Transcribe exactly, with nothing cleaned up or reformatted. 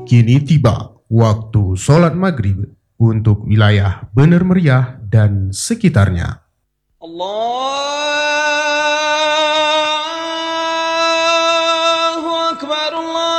Kini tiba waktu sholat maghrib untuk wilayah Bener Meriah dan sekitarnya. Allahu Akbar, Allah.